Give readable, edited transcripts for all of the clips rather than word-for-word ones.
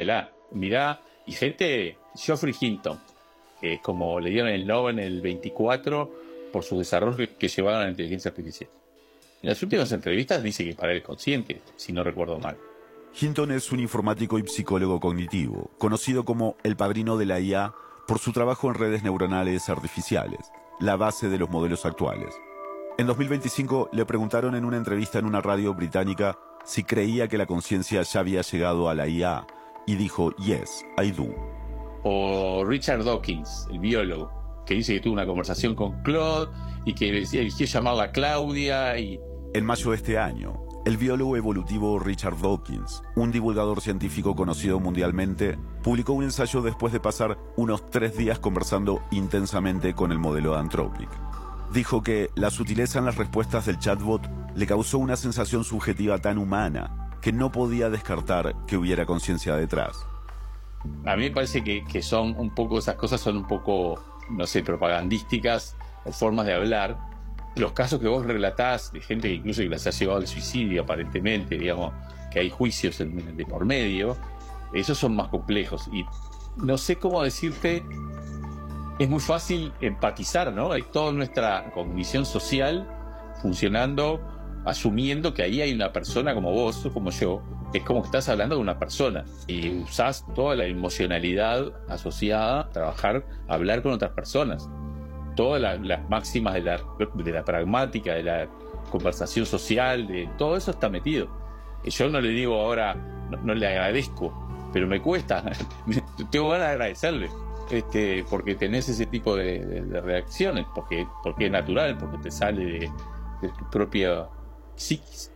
léetela. Mirá, y gente, Geoffrey Hinton, como le dieron el Nobel en el 24 por sus desarrollos que llevaron a la inteligencia artificial. En las últimas entrevistas dice que para él es consciente, si no recuerdo mal. Hinton es un informático y psicólogo cognitivo, conocido como el padrino de la IA por su trabajo en redes neuronales artificiales, la base de los modelos actuales. En 2025 le preguntaron en una entrevista en una radio británica si creía que la conciencia ya había llegado a la IA, y dijo, "Yes, I do". O Richard Dawkins, el biólogo, que dice que tuvo una conversación con Claude y que decía que quiere llamarla a Claudia y... En mayo de este año, el biólogo evolutivo Richard Dawkins, un divulgador científico conocido mundialmente, publicó un ensayo después de pasar unos 3 días conversando intensamente con el modelo de Anthropic. Dijo que la sutileza en las respuestas del chatbot le causó una sensación subjetiva tan humana que no podía descartar que hubiera conciencia detrás. A mí me parece que son un poco, esas cosas son un poco, no sé, propagandísticas o formas de hablar. Los casos que vos relatás de gente que incluso que las ha llevado al suicidio aparentemente, digamos, que hay juicios de por medio, esos son más complejos. Y no sé cómo decirte, es muy fácil empatizar, ¿no? Hay toda nuestra cognición social funcionando, asumiendo que ahí hay una persona como vos o como yo. Es como que estás hablando de una persona y usás toda la emocionalidad asociada a trabajar, a hablar con otras personas. Todas las máximas de la pragmática, de la conversación social, de todo eso está metido. Yo no le digo ahora, no le agradezco, pero me cuesta. Tengo ganas de agradecerle, porque tenés ese tipo de reacciones, porque es natural, porque te sale de tu propia psiquis.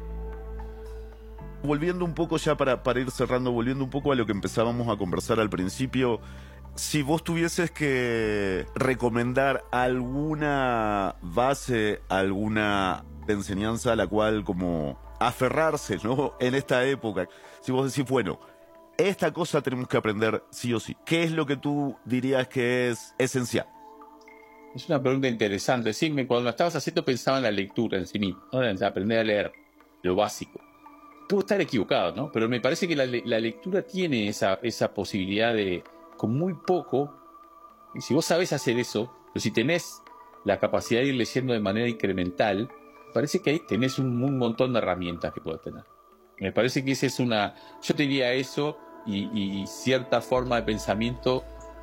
Volviendo un poco ya para ir cerrando, volviendo un poco a lo que empezábamos a conversar al principio, si vos tuvieses que recomendar alguna base, alguna enseñanza a la cual como aferrarse, ¿no? En esta época, si vos decís, bueno, esta cosa tenemos que aprender sí o sí, ¿qué es lo que tú dirías que es esencial? Es una pregunta interesante. Sí, cuando lo estabas haciendo pensaba en la lectura en sí mismo, ¿no? En aprender a leer, lo básico. Puedo estar equivocado, ¿no? Pero me parece que la lectura tiene esa posibilidad de, con muy poco, y si vos sabés hacer eso, pero si tenés la capacidad de ir leyendo de manera incremental, parece que ahí tenés un montón de herramientas que podés tener. Me parece que esa es yo te diría eso y cierta forma de pensamiento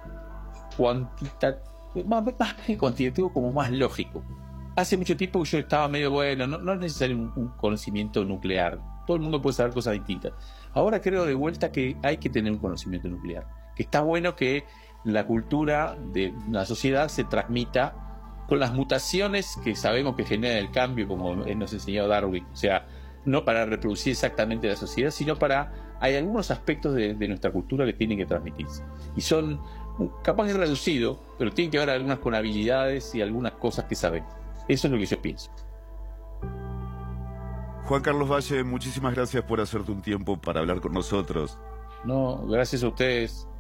más que cuantitativo, como más lógico. Hace mucho tiempo que yo estaba medio, bueno, no es necesario un conocimiento nuclear. Todo el mundo puede saber cosas distintas. Ahora creo de vuelta que hay que tener un conocimiento nuclear. Que está bueno que la cultura de la sociedad se transmita con las mutaciones que sabemos que genera el cambio, como nos enseñó Darwin. O sea, no para reproducir exactamente la sociedad, sino hay algunos aspectos de nuestra cultura que tienen que transmitirse. Y son capaz de reducido, pero tienen que haber algunas con habilidades y algunas cosas que saben. Eso es lo que yo pienso. Juan Carlos Valle, muchísimas gracias por hacerte un tiempo para hablar con nosotros. No, gracias a ustedes.